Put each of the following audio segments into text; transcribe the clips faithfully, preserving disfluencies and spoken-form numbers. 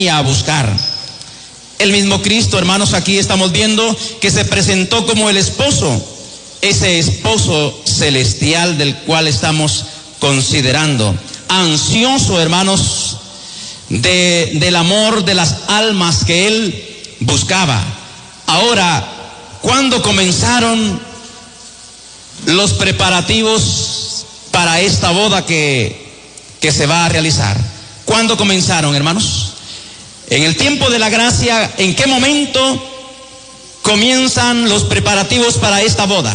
a buscar. El mismo Cristo, hermanos, aquí estamos viendo que se presentó como el esposo, ese esposo celestial del cual estamos considerando, ansioso, hermanos, de, del amor de las almas que él buscaba. Ahora, ¿cuándo comenzaron los preparativos para esta boda que, que se va a realizar? ¿Cuándo comenzaron, hermanos? En el tiempo de la gracia, ¿en qué momento comienzan los preparativos para esta boda?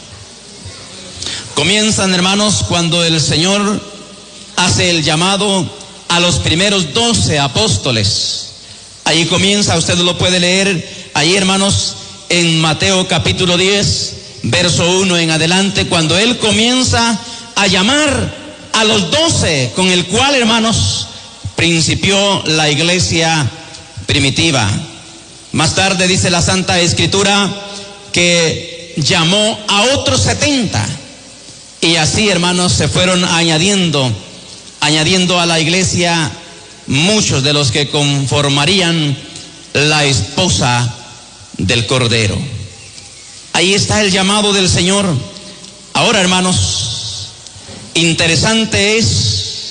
Comienzan, hermanos, cuando el Señor hace el llamado a los primeros doce apóstoles. Ahí comienza, usted lo puede leer, ahí, hermanos, en Mateo capítulo diez, verso uno en adelante, cuando Él comienza a llamar a los doce, con el cual, hermanos, principió la iglesia primitiva. Más tarde dice la Santa Escritura que llamó a otros setenta, y así, hermanos, se fueron añadiendo, añadiendo a la iglesia muchos de los que conformarían la esposa del Cordero. Ahí está el llamado del Señor. Ahora, hermanos, interesante es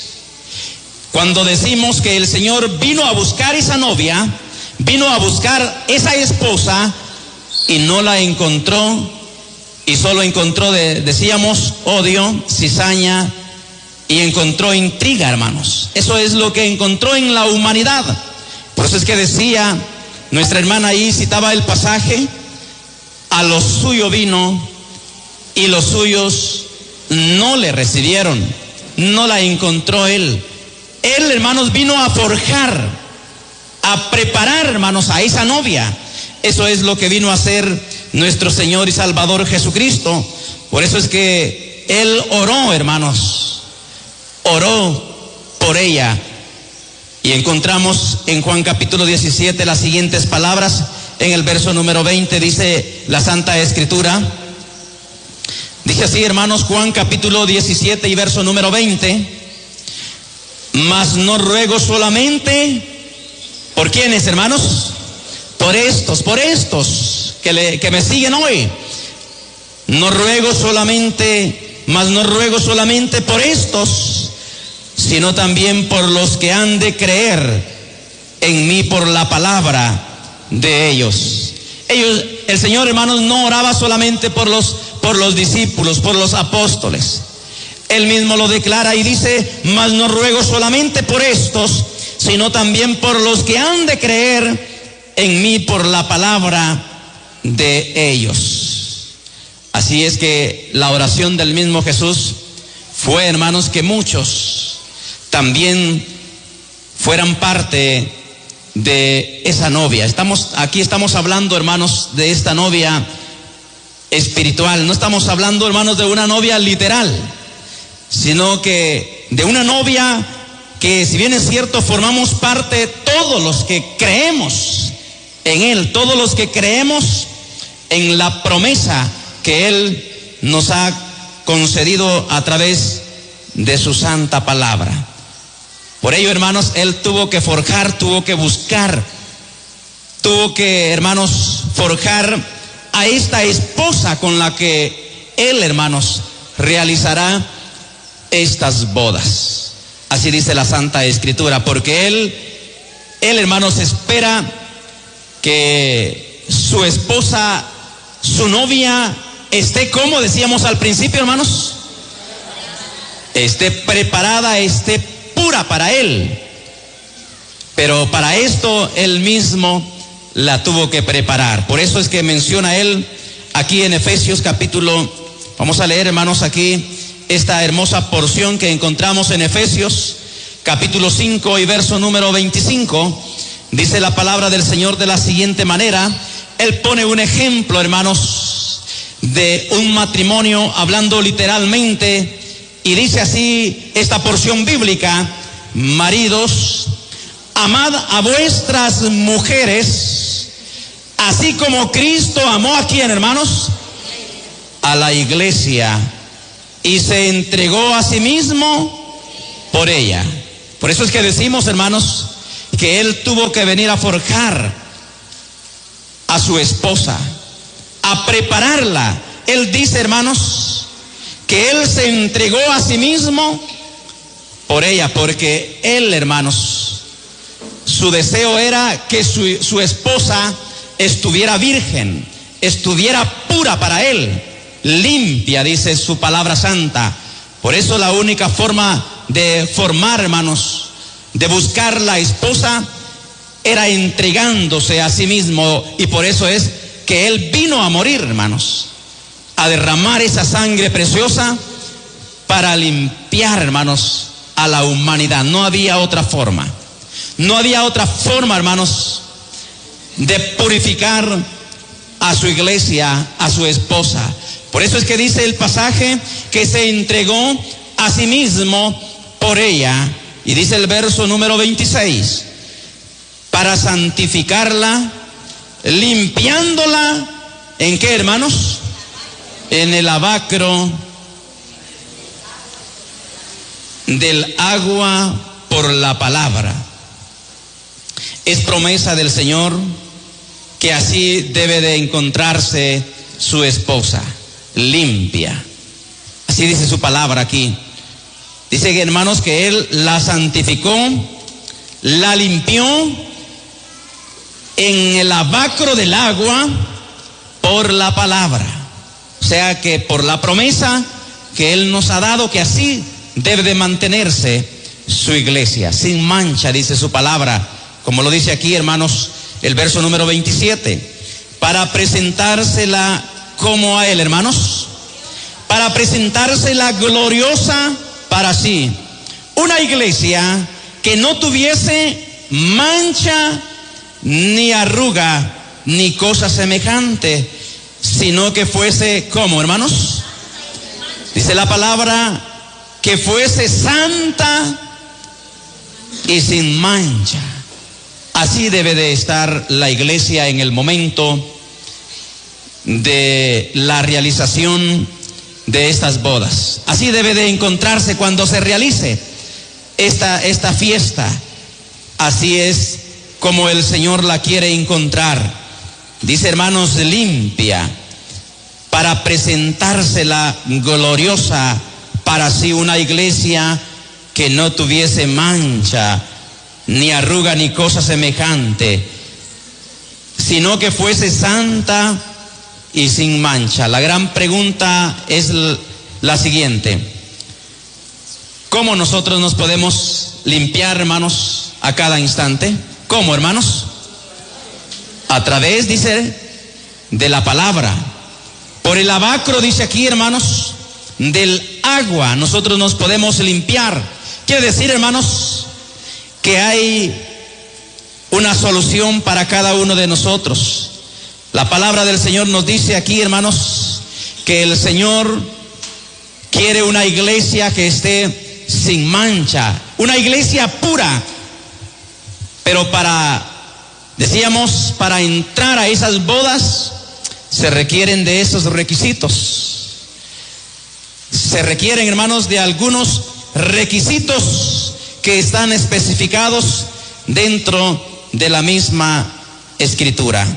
cuando decimos que el Señor vino a buscar esa novia, vino a buscar esa esposa y no la encontró, y solo encontró, de, decíamos, odio, cizaña, y encontró intriga, hermanos. Eso es lo que encontró en la humanidad. Por eso es que decía, nuestra hermana ahí citaba el pasaje, a lo suyo vino y los suyos no le recibieron, no la encontró él. Él, hermanos, vino a forjar, a preparar, hermanos, a esa novia. Eso es lo que vino a hacer nuestro Señor y Salvador Jesucristo. Por eso es que Él oró, hermanos, oró por ella. Y encontramos en Juan capítulo diecisiete las siguientes palabras. En el verso número veinte dice la Santa Escritura. Dice así, hermanos, Juan capítulo diecisiete y verso número veinte. Mas no ruego solamente, ¿por quiénes, hermanos? Por estos, por estos que, le, que me siguen hoy. No ruego solamente, mas no ruego solamente por estos, sino también por los que han de creer en mí por la palabra de ellos. Ellos, el Señor, hermanos, no oraba solamente por los, por los discípulos, por los apóstoles. Él mismo lo declara y dice, mas no ruego solamente por estos, sino también por los que han de creer en mí por la palabra de ellos. Así es que la oración del mismo Jesús fue, hermanos, que muchos también fueran parte de esa novia. Estamos, aquí estamos hablando, hermanos, de esta novia espiritual. No estamos hablando, hermanos, de una novia literal, sino que de una novia que, si bien es cierto, formamos parte todos los que creemos en Él, todos los que creemos en la promesa que Él nos ha concedido a través de su santa palabra. Por ello, hermanos, Él tuvo que forjar, tuvo que buscar, tuvo que, hermanos, forjar a esta esposa con la que Él, hermanos, realizará estas bodas. Así dice la Santa Escritura, porque Él, Él, hermanos, espera que su esposa, su novia, esté, como decíamos al principio, hermanos, esté preparada, esté pura para Él. Pero para esto Él mismo la tuvo que preparar. Por eso es que menciona Él aquí en Efesios capítulo, vamos a leer, hermanos, aquí esta hermosa porción que encontramos en Efesios capítulo cinco y verso número veinticinco. Dice la palabra del Señor de la siguiente manera. Él pone un ejemplo, hermanos, de un matrimonio, hablando literalmente, y dice así esta porción bíblica: maridos, amad a vuestras mujeres, así como Cristo amó a quién, hermanos, a la iglesia, y se entregó a sí mismo por ella. Por eso es que decimos, hermanos, que él tuvo que venir a forjar a su esposa, a prepararla. Él dice, hermanos, que él se entregó a sí mismo por ella, porque él, hermanos, su deseo era que su, su esposa estuviera virgen, estuviera pura para él, limpia, dice su palabra santa. Por eso la única forma de formar, hermanos, de buscar la esposa, era entregándose a sí mismo, y por eso es que él vino a morir, hermanos, a derramar esa sangre preciosa para limpiar, hermanos, a la humanidad. No había otra forma, no había otra forma, hermanos, de purificar a su iglesia, a su esposa. Por eso es que dice el pasaje que se entregó a sí mismo por ella, y dice el verso número veintiséis, para santificarla, limpiándola, ¿en qué, hermanos? En el lavacro del agua por la palabra. Es promesa del Señor que así debe de encontrarse su esposa, limpia. Así dice su palabra aquí. Dice que, hermanos, que Él la santificó, la limpió en el lavacro del agua por la palabra. O sea que por la promesa que Él nos ha dado, que así debe de mantenerse su iglesia, sin mancha, dice su palabra, como lo dice aquí, hermanos, el verso número veintisiete, para presentársela como a Él, hermanos, para presentársela gloriosa para sí, una iglesia que no tuviese mancha, ni arruga, ni cosa semejante, sino que fuese, ¿cómo, hermanos? Dice la palabra, que fuese santa y sin mancha. Así debe de estar la iglesia en el momento de la realización de estas bodas. Así debe de encontrarse cuando se realice esta, esta fiesta. Así es como el Señor la quiere encontrar. Dice, hermanos, limpia, para presentársela gloriosa para sí, una iglesia que no tuviese mancha, ni arruga, ni cosa semejante, sino que fuese santa y sin mancha. La gran pregunta es la siguiente: ¿cómo nosotros nos podemos limpiar, hermanos, a cada instante? ¿Cómo, hermanos? A través, dice, de la palabra. Por el lavacro, dice aquí, hermanos, del agua nosotros nos podemos limpiar. Quiere decir, hermanos, que hay una solución para cada uno de nosotros. La palabra del Señor nos dice aquí, hermanos, que el Señor quiere una iglesia que esté sin mancha, una iglesia pura. Pero para, decíamos, para entrar a esas bodas se requieren de esos requisitos. Se requieren, hermanos, de algunos requisitos que están especificados dentro de la misma Escritura.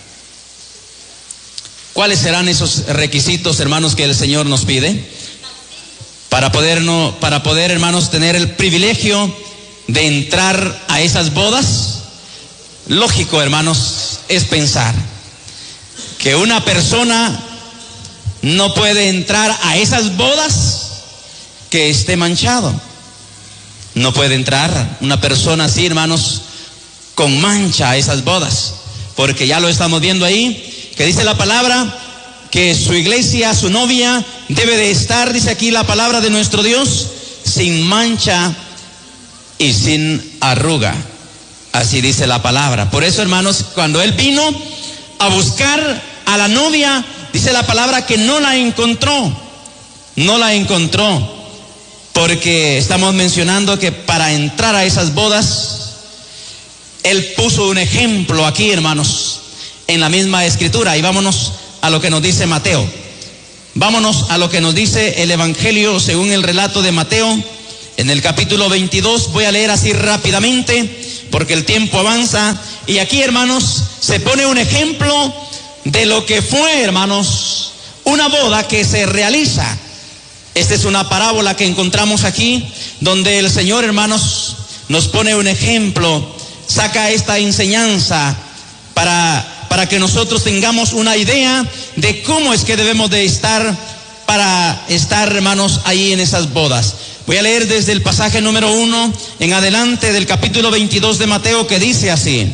¿Cuáles serán esos requisitos, hermanos, que el Señor nos pide para poder, no, para poder, hermanos, tener el privilegio de entrar a esas bodas? Lógico, hermanos, es pensar que una persona no puede entrar a esas bodas que esté manchado. No puede entrar una persona así, hermanos, con mancha a esas bodas, porque ya lo estamos viendo ahí, que dice la palabra que su iglesia, su novia, debe de estar, dice aquí la palabra de nuestro Dios, sin mancha y sin arruga. Así dice la palabra. Por eso, hermanos, cuando Él vino a buscar a la novia, dice la palabra que no la encontró, no la encontró, porque estamos mencionando que para entrar a esas bodas, Él puso un ejemplo aquí, hermanos, en la misma Escritura. Y vámonos a lo que nos dice Mateo. Vámonos a lo que nos dice el Evangelio según el relato de Mateo, en el capítulo veintidós. Voy a leer así rápidamente, porque el tiempo avanza. Y aquí, hermanos, se pone un ejemplo de lo que fue, hermanos, una boda que se realiza. Esta es una parábola que encontramos aquí, donde el Señor, hermanos, nos pone un ejemplo, saca esta enseñanza para, para que nosotros tengamos una idea de cómo es que debemos de estar para estar, hermanos, ahí en esas bodas. Voy a leer desde el pasaje número uno en adelante del capítulo veintidós de Mateo, que dice así: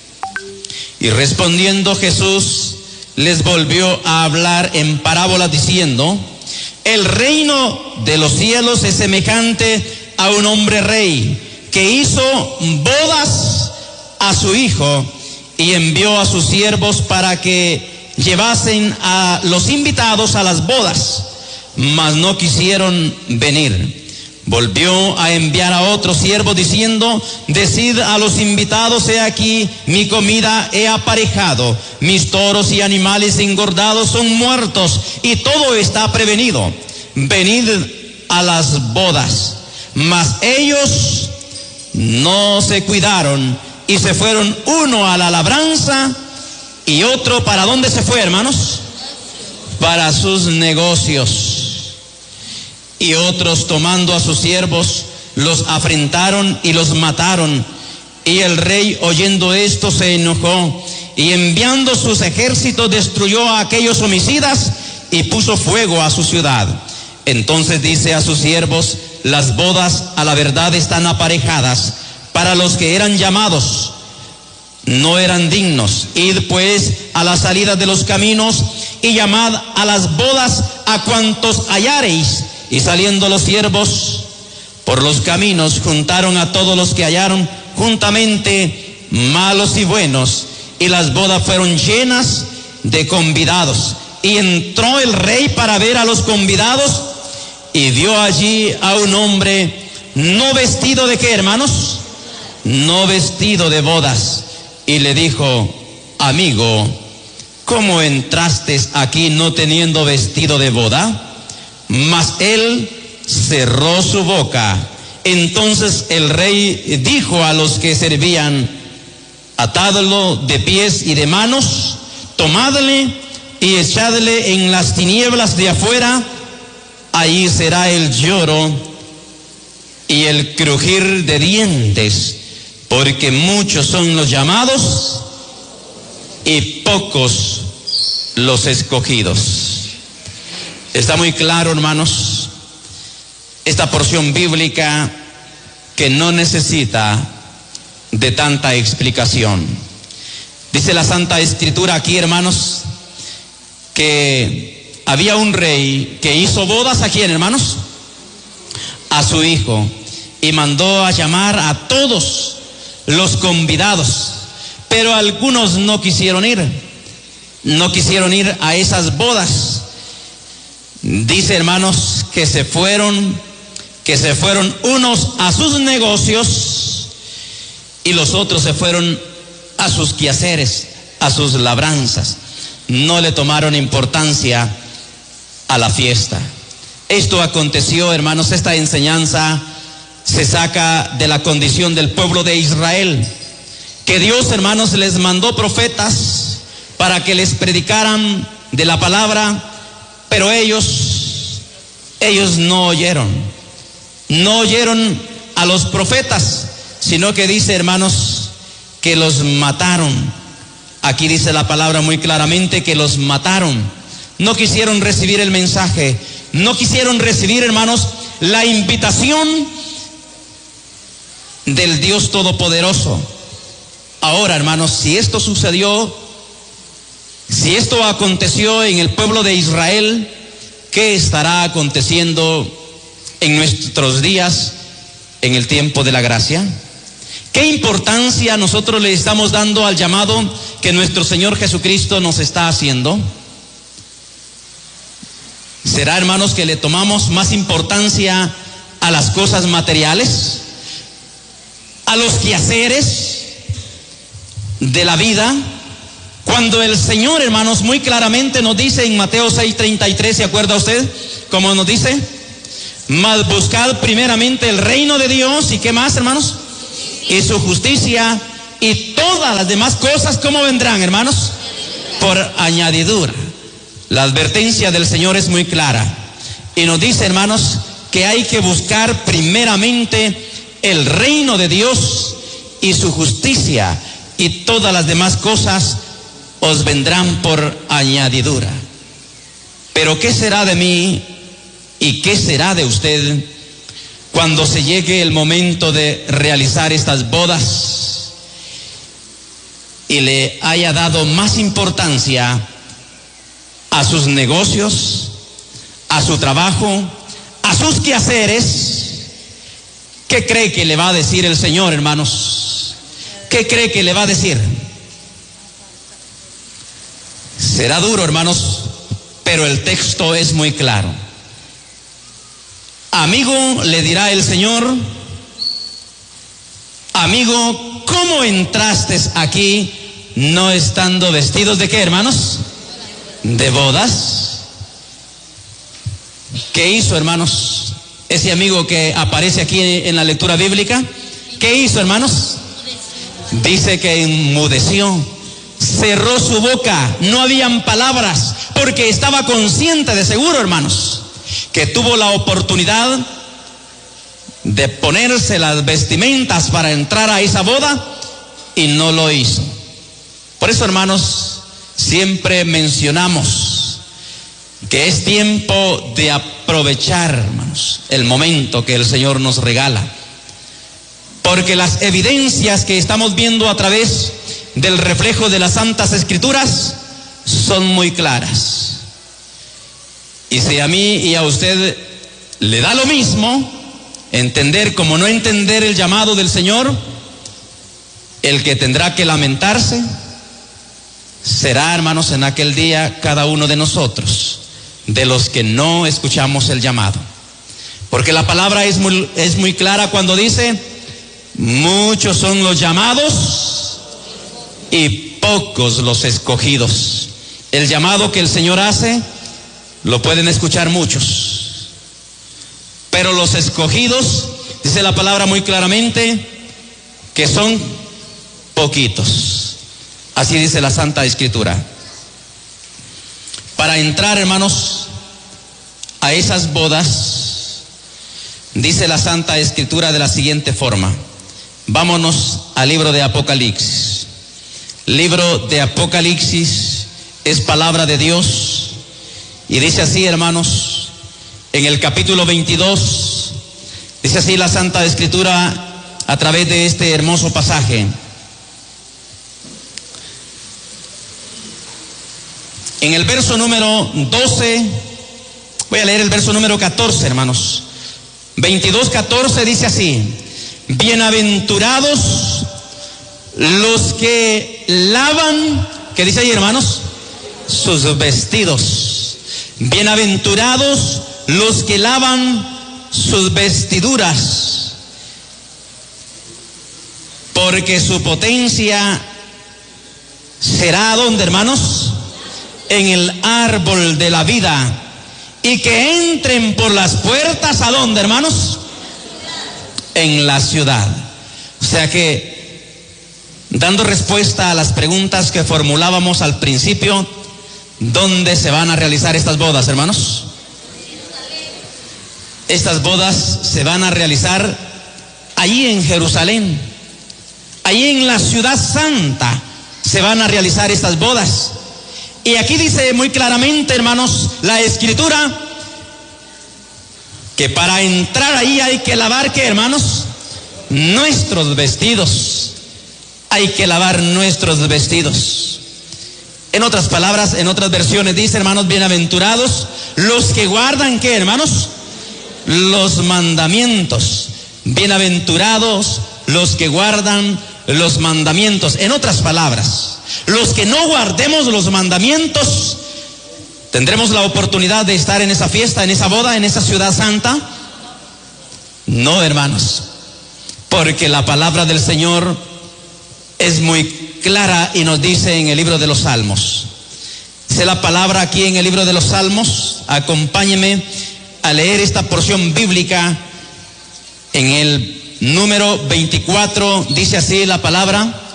y respondiendo Jesús les volvió a hablar en parábolas diciendo: el reino de los cielos es semejante a un hombre rey que hizo bodas a su hijo y envió a sus siervos para que llevasen a los invitados a las bodas, mas no quisieron venir. Volvió a enviar a otros siervos diciendo: decid a los invitados, he aquí mi comida he aparejado, mis toros y animales engordados son muertos y todo está prevenido, venid a las bodas. Mas ellos no se cuidaron y se fueron, uno a la labranza y otro, ¿para dónde se fue, hermanos? Para sus negocios. Y otros, tomando a sus siervos, los afrentaron y los mataron. Y el rey, oyendo esto, se enojó y enviando sus ejércitos destruyó a aquellos homicidas y puso fuego a su ciudad. Entonces dice a sus siervos: las bodas a la verdad están aparejadas para los que eran llamados, no eran dignos. Id pues a la salida de los caminos y llamad a las bodas a cuantos hallareis. Y saliendo los siervos por los caminos, juntaron a todos los que hallaron juntamente, malos y buenos, y las bodas fueron llenas de convidados. Y entró el rey para ver a los convidados, y vio allí a un hombre no vestido de ¿qué, hermanos? No vestido de bodas. Y le dijo: amigo, ¿cómo entraste aquí no teniendo vestido de boda? Mas él cerró su boca. Entonces el rey dijo a los que servían: atadlo de pies y de manos, tomadle y echadle en las tinieblas de afuera, ahí será el lloro y el crujir de dientes, porque muchos son los llamados y pocos los escogidos. Está muy claro, hermanos, esta porción bíblica que no necesita de tanta explicación. Dice la Santa Escritura aquí, hermanos, que había un rey que hizo bodas ¿a quién, hermanos? A su hijo, y mandó a llamar a todos los convidados, pero algunos no quisieron ir, no quisieron ir a esas bodas. Dice, hermanos, que se fueron, que se fueron unos a sus negocios y los otros se fueron a sus quehaceres, a sus labranzas. No le tomaron importancia a la fiesta. Esto aconteció, hermanos, esta enseñanza se saca de la condición del pueblo de Israel, que Dios, hermanos, les mandó profetas para que les predicaran de la palabra, pero ellos, ellos no oyeron, no oyeron a los profetas, sino que dice, hermanos, que los mataron. Aquí dice la palabra muy claramente que los mataron. No quisieron recibir el mensaje, no quisieron recibir, hermanos, la invitación del Dios Todopoderoso. Ahora, hermanos, si esto sucedió, si esto aconteció en el pueblo de Israel, ¿qué estará aconteciendo en nuestros días, en el tiempo de la gracia? ¿Qué importancia nosotros le estamos dando al llamado que nuestro Señor Jesucristo nos está haciendo? ¿Será, hermanos, que le tomamos más importancia a las cosas materiales, a los quehaceres de la vida, cuando el Señor, hermanos, muy claramente nos dice en Mateo seis treinta y tres, ¿se acuerda usted cómo nos dice? Mas buscad primeramente el reino de Dios, ¿y qué más, hermanos? y su justicia, y todas las demás cosas, ¿cómo vendrán, hermanos? Por añadidura. La advertencia del Señor es muy clara y nos dice, hermanos, que hay que buscar primeramente el reino de Dios y su justicia, y todas las demás cosas os vendrán por añadidura. Pero ¿qué será de mí y qué será de usted cuando se llegue el momento de realizar estas bodas y le haya dado más importancia a sus negocios, a su trabajo, a sus quehaceres? ¿Qué cree que le va a decir el Señor, hermanos? ¿Qué cree que le va a decir? Será duro, hermanos, pero el texto es muy claro. Amigo, le dirá el Señor, amigo, ¿cómo entraste aquí no estando vestidos de qué, hermanos? De bodas. ¿Qué hizo, hermanos, ese amigo que aparece aquí en la lectura bíblica? ¿Qué hizo, hermanos? Dice que enmudeció, cerró su boca, no habían palabras, porque estaba consciente de seguro, hermanos, que tuvo la oportunidad de ponerse las vestimentas para entrar a esa boda y no lo hizo. Por eso, hermanos, siempre mencionamos que es tiempo de aprovechar, hermanos, el momento que el Señor nos regala, porque las evidencias que estamos viendo a través del reflejo de las Santas Escrituras son muy claras. Y si a mí y a usted le da lo mismo entender como no entender el llamado del Señor, el que tendrá que lamentarse será, hermanos, en aquel día cada uno de nosotros, de los que no escuchamos el llamado. Porque la palabra es muy, es muy clara cuando dice: muchos son los llamados y pocos los escogidos. El llamado que el Señor hace lo pueden escuchar muchos, pero los escogidos, dice la palabra muy claramente, que son poquitos. Así dice la Santa Escritura. Para entrar, hermanos, a esas bodas, dice la Santa Escritura de la siguiente forma. Vámonos al libro de Apocalipsis. Libro de Apocalipsis es palabra de Dios. Y dice así, hermanos, en el capítulo veintidós, dice así la Santa Escritura a través de este hermoso pasaje. En el verso número doce, voy a leer el verso número catorce, hermanos. veintidós, catorce dice así: bienaventurados los que lavan, ¿qué dice ahí, hermanos? Sus vestidos. Bienaventurados los que lavan sus vestiduras, porque su potencia será, ¿dónde, hermanos? En el árbol de la vida, y que entren por las puertas, ¿a dónde, hermanos? En la ciudad. O sea que, dando respuesta a las preguntas que formulábamos al principio, ¿dónde se van a realizar estas bodas, hermanos? Estas bodas se van a realizar allí en Jerusalén, allí en la ciudad santa se van a realizar estas bodas. Y aquí dice muy claramente, hermanos, la Escritura, que para entrar ahí hay que lavar, ¿qué, hermanos? Nuestros vestidos. Hay que lavar nuestros vestidos. En otras palabras, en otras versiones dice, hermanos, bienaventurados los que guardan, ¿qué, hermanos? Los mandamientos. Bienaventurados los que guardan los mandamientos. En otras palabras, los que no guardemos los mandamientos, ¿tendremos la oportunidad de estar en esa fiesta, en esa boda, en esa ciudad santa? No, hermanos, porque la palabra del Señor es muy clara y nos dice en el libro de los Salmos. Dice la palabra aquí en el libro de los Salmos, acompáñeme a leer esta porción bíblica en el número veinticuatro, dice así la palabra: